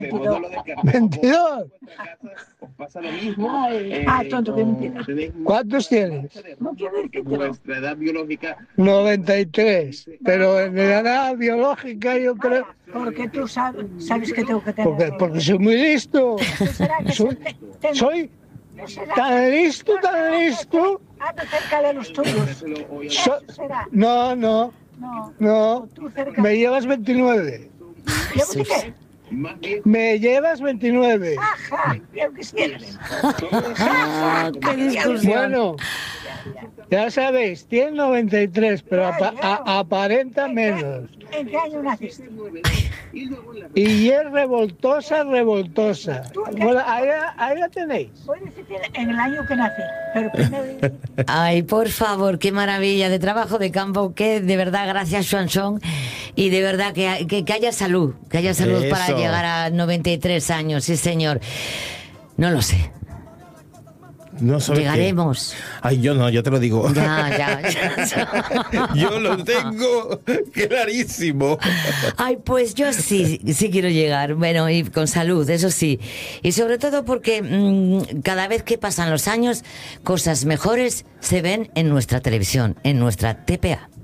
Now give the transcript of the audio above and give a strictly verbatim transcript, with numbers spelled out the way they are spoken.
veintidós. Os pasa lo mismo. eh, Ah, tonto, que o mentira. tenéis ¿Cuántos tienes? No quiero decirte. vuestra edad biológica. noventa y tres. Pero en la edad biológica yo creo... Porque tú sabes, sabes que tengo que tener. Porque, porque soy muy listo. ¿Será que Soy, te- tengo- soy será- tan listo, tan listo. Ando cerca de los tuyos. So- Será. no, no, No. no. Tú cerca. Me llevas veintinueve. ¿Llevo de qué? Más bien, Me llevas veintinueve. Ajá, yo quisieras. Ah, qué discusión. Bueno, ya sabéis, tiene noventa y tres, pero apa- a- aparenta menos. ¿En qué año naciste? Y es revoltosa, revoltosa. Bueno, ahí, ahí la tenéis. Puedes decir en el año que nací, pero primero. Ay, por favor, qué maravilla de trabajo de campo, que de verdad, gracias, Swansong, y de verdad que, que, que haya salud, que haya salud para Eso. llegar a noventa y tres años, sí señor. No lo sé, No sabes qué. llegaremos. Ay, yo no, yo te lo digo. Ya, ya, ya. Yo lo tengo clarísimo. Ay, pues yo sí, sí quiero llegar, bueno, y con salud, eso sí. Y sobre todo porque mmm, cada vez que pasan los años, cosas mejores se ven en nuestra televisión, en nuestra T P A.